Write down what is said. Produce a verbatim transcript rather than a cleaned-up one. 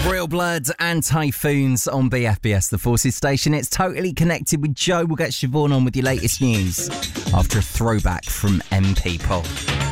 Real Blood and Typhoons on B F B S, the Forces station. It's Totally Connected with Joe. We'll get Siobhan on with your latest news after a throwback from M People.